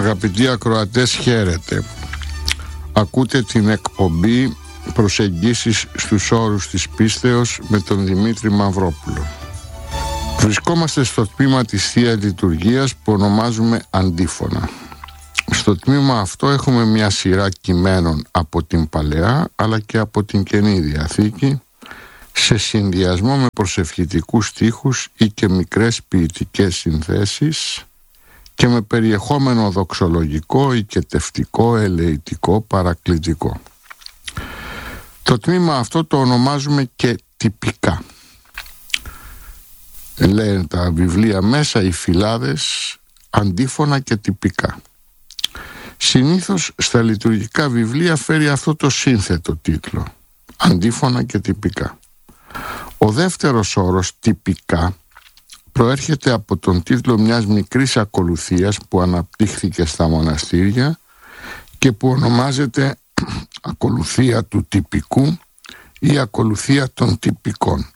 Αγαπητοί ακροατές, χαίρετε. Ακούτε την εκπομπή «Προσεγγίσεις στους όρους της πίστεως» με τον Δημήτρη Μαυρόπουλο. Βρισκόμαστε στο τμήμα της Θείας Λειτουργίας που ονομάζουμε αντίφωνα. Στο τμήμα αυτό έχουμε μια σειρά κειμένων από την Παλαιά αλλά και από την Καινή Διαθήκη, σε συνδυασμό με προσευχητικούς στίχους ή και μικρές ποιητικές συνθέσεις και με περιεχόμενο δοξολογικό, οικετευτικό, ελεητικό, παρακλητικό. Το τμήμα αυτό το ονομάζουμε και τυπικά. Λένε τα βιβλία μέσα, οι φυλάδες, αντίφωνα και τυπικά. Συνήθως στα λειτουργικά βιβλία φέρει αυτό το σύνθετο τίτλο, αντίφωνα και τυπικά. Ο δεύτερος όρος, τυπικά, προέρχεται από τον τίτλο μιας μικρής ακολουθίας που αναπτύχθηκε στα μοναστήρια και που ονομάζεται ακολουθία του τυπικού ή ακολουθία των τυπικών.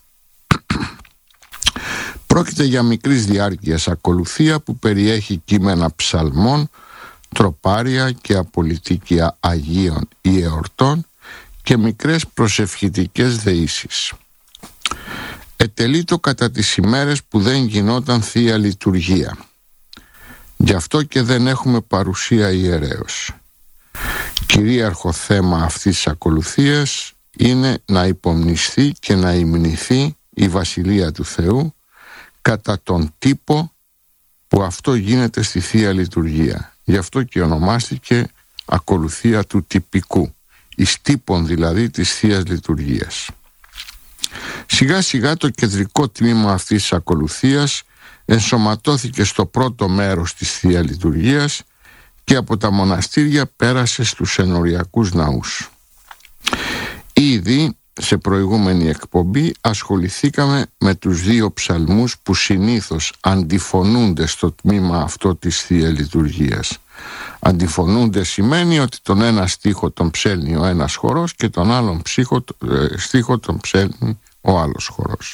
Πρόκειται για μικρής διάρκειας ακολουθία που περιέχει κείμενα ψαλμών, τροπάρια και απολυτίκια Αγίων ή εορτών και μικρές προσευχητικές δεήσεις. Ετελείτο κατά τις ημέρες που δεν γινόταν Θεία Λειτουργία. Γι' αυτό και δεν έχουμε παρουσία ιερέως. Κυρίαρχο θέμα αυτής της ακολουθίας είναι να υπομνηστεί και να υμνηθεί η Βασιλεία του Θεού κατά τον τύπο που αυτό γίνεται στη Θεία Λειτουργία. Γι' αυτό και ονομάστηκε ακολουθία του τυπικού, εις τύπων δηλαδή της Θείας Λειτουργίας. Σιγά σιγά το κεντρικό τμήμα αυτής της ακολουθίας ενσωματώθηκε στο πρώτο μέρος της Θεία Λειτουργίας και από τα μοναστήρια πέρασε στους ενοριακούς ναούς. Ήδη σε προηγούμενη εκπομπή ασχοληθήκαμε με τους δύο ψαλμούς που συνήθως αντιφωνούνται στο τμήμα αυτό της Θεία Λειτουργίας. Αντιφωνούνται σημαίνει ότι τον ένα στίχο τον ψέλνει ο ένας χορός και τον άλλον στίχο τον ψέλνει ο άλλος χορός.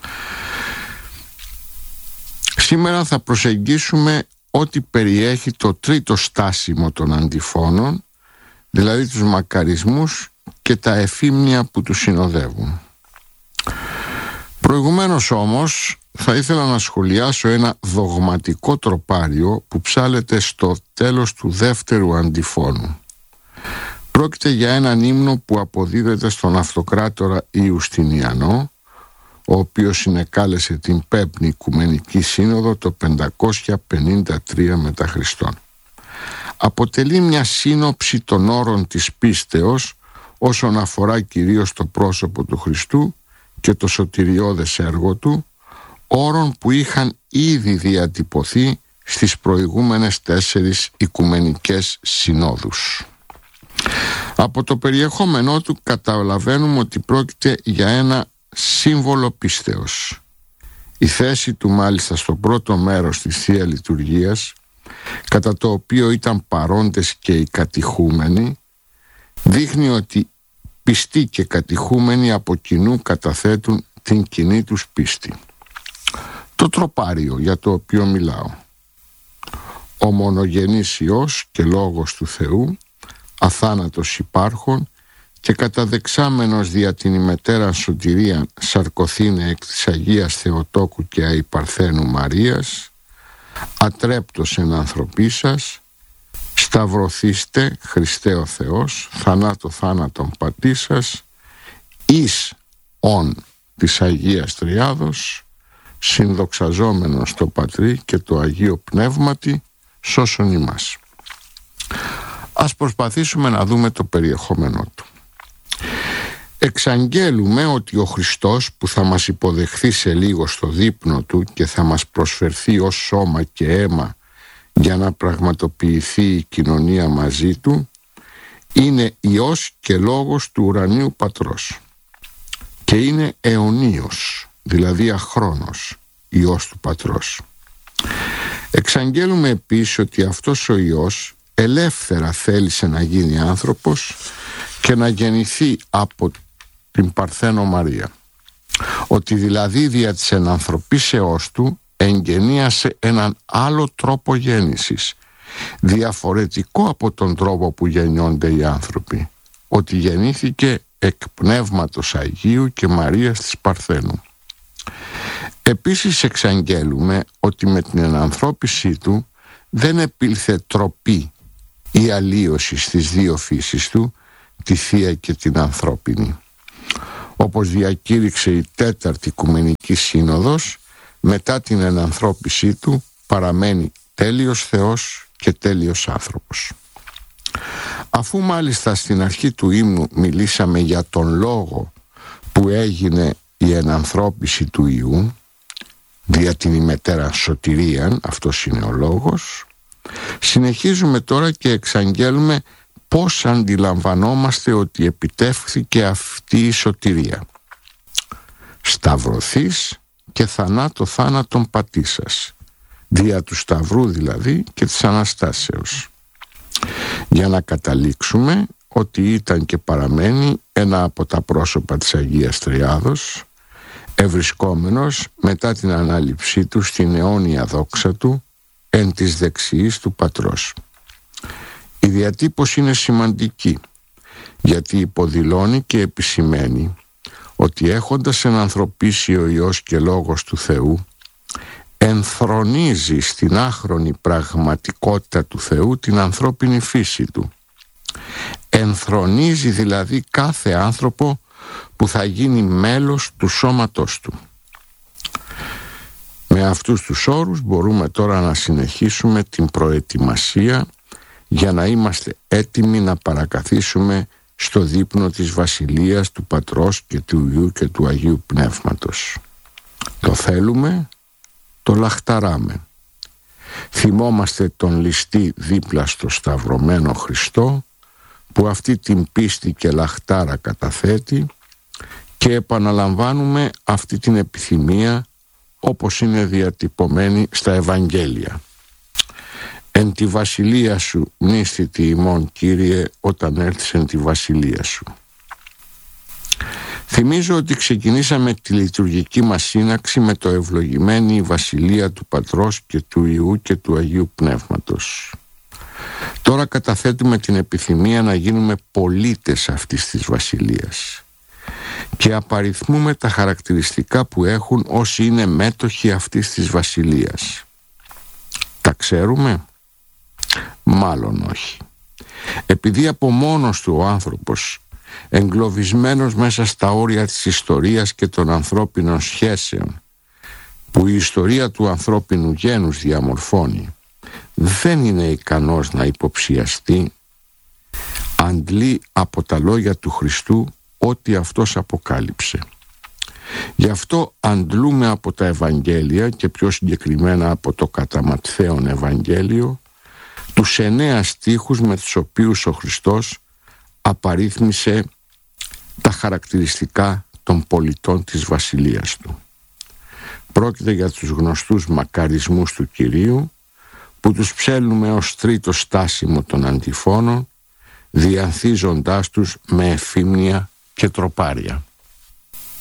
Σήμερα θα προσεγγίσουμε ό,τι περιέχει το τρίτο στάσιμο των αντιφώνων, δηλαδή τους μακαρισμούς και τα εφήμνια που τους συνοδεύουν. Προηγουμένως όμως θα ήθελα να σχολιάσω ένα δογματικό τροπάριο που ψάλεται στο τέλος του δεύτερου αντιφώνου. Πρόκειται για έναν ύμνο που αποδίδεται στον Αυτοκράτορα Ιουστινιανό, ο οποίος συνεκάλεσε την Πέμπτη Οικουμενική Σύνοδο το 553 μετά Χριστόν. Αποτελεί μια σύνοψη των όρων της πίστεως όσον αφορά κυρίως το πρόσωπο του Χριστού και το σωτηριώδες έργο του, όρων που είχαν ήδη διατυπωθεί στις προηγούμενες 4 Οικουμενικές Συνόδους. Από το περιεχόμενό του καταλαβαίνουμε ότι πρόκειται για ένα σύμβολο πίστεως. Η θέση του μάλιστα στο πρώτο μέρος της Θεία Λειτουργίας, κατά το οποίο ήταν παρόντες και οι κατηχούμενοι, δείχνει ότι πιστοί και κατηχούμενοι από κοινού καταθέτουν την κοινή τους πίστη. Το τροπάριο για το οποίο μιλάω. Ο μονογενής Υιός και Λόγος του Θεού, αθάνατος υπάρχων και καταδεξάμενος δια την ημετέραν σωτηρία σαρκωθήνε εκ της Αγίας Θεοτόκου και Αϊπαρθένου Μαρίας, ατρέπτος εν ανθρωπίσας, σταυρωθήστε Χριστέ ο Θεός, θανάτο θάνατον πατήσας, εις ον της Αγίας Τριάδος, συνδοξαζόμενος το Πατρί και το Αγίο Πνεύματι, σώσον ημάς. Ας προσπαθήσουμε να δούμε το περιεχόμενό του. Εξαγγέλουμε ότι ο Χριστός που θα μας υποδεχθεί σε λίγο στο δείπνο του και θα μας προσφερθεί ως σώμα και αίμα για να πραγματοποιηθεί η κοινωνία μαζί του, είναι Υιός και Λόγος του ουρανίου Πατρός και είναι αιωνίος, δηλαδή αχρόνος, Υιός του Πατρός. Εξαγγέλουμε επίσης ότι αυτός ο Υιός ελεύθερα θέλησε να γίνει άνθρωπος και να γεννηθεί από την Παρθένο Μαρία. Ότι δηλαδή δια της ενανθρωπίσεώς του εγγενίασε έναν άλλο τρόπο γέννησης διαφορετικό από τον τρόπο που γεννιόνται οι άνθρωποι, ότι γεννήθηκε εκ Πνεύματος Αγίου και Μαρίας της Παρθένου. Επίσης εξαγγέλουμε ότι με την ενανθρώπισή του δεν επήλθε τροπή ή αλλίωση στις δύο φύσεις του, τη θεία και την ανθρώπινη. Όπως διακήρυξε η Τέταρτη Οικουμενική Σύνοδος, μετά την ενανθρώπισή του παραμένει τέλειος Θεός και τέλειος άνθρωπος. Αφού μάλιστα στην αρχή του ύμνου μιλήσαμε για τον λόγο που έγινε η ενανθρώπιση του Υιού, δια την ημετέραν σωτηρίαν, αυτός είναι ο λόγος, συνεχίζουμε τώρα και εξαγγέλουμε πώς αντιλαμβανόμαστε ότι επιτεύχθηκε αυτή η σωτηρία. Σταυρωθείς και θανάτο θάνατον πατήσας, δια του Σταυρού δηλαδή και της Αναστάσεως, για να καταλήξουμε ότι ήταν και παραμένει ένα από τα πρόσωπα της Αγίας Τριάδος, ευρισκόμενος μετά την ανάληψή του στην αιώνια δόξα του εν της δεξιής του Πατρός. Η διατύπωση είναι σημαντική, γιατί υποδηλώνει και επισημαίνει ότι έχοντας ενανθρωπίσει ο Υιός και Λόγος του Θεού, ενθρονίζει στην άχρονη πραγματικότητα του Θεού την ανθρώπινη φύση του. Ενθρονίζει δηλαδή κάθε άνθρωπο που θα γίνει μέλος του σώματός του. Με αυτούς τους όρους μπορούμε τώρα να συνεχίσουμε την προετοιμασία για να είμαστε έτοιμοι να παρακαθίσουμε στο δείπνο της Βασιλείας του Πατρός και του Υιού και του Αγίου Πνεύματος. Το θέλουμε, το λαχταράμε. Θυμόμαστε τον ληστή δίπλα στο σταυρωμένο Χριστό, που αυτή την πίστη και λαχτάρα καταθέτει, και επαναλαμβάνουμε αυτή την επιθυμία όπως είναι διατυπωμένη στα Ευαγγέλια. «Εν τη βασιλεία σου μνήσθητη ημών, Κύριε, όταν έρθεις εν τη βασιλεία σου». Θυμίζω ότι ξεκινήσαμε τη λειτουργική μας σύναξη με το «Ευλογημένη η βασιλεία του Πατρός και του Υιού και του Αγίου Πνεύματος». Τώρα καταθέτουμε την επιθυμία να γίνουμε πολίτες αυτής της βασιλείας και απαριθμούμε τα χαρακτηριστικά που έχουν όσοι είναι μέτοχοι αυτής της βασιλείας. Τα ξέρουμε? Μάλλον όχι. Επειδή από μόνος του ο άνθρωπος, εγκλωβισμένος μέσα στα όρια της ιστορίας και των ανθρώπινων σχέσεων που η ιστορία του ανθρώπινου γένους διαμορφώνει, δεν είναι ικανός να υποψιαστεί, αντλεί από τα λόγια του Χριστού ό,τι αυτός αποκάλυψε. Γι' αυτό αντλούμε από τα Ευαγγέλια και πιο συγκεκριμένα από το κατά Ματθαίον Ευαγγέλιο τους 9 στίχους με τους οποίους ο Χριστός απαρίθμησε τα χαρακτηριστικά των πολιτών της βασιλείας του. Πρόκειται για τους γνωστούς μακαρισμούς του Κυρίου, που τους ψέλνουμε ως τρίτο στάσιμο των αντιφώνων, διανθίζοντάς τους με εφήμνια και τροπάρια.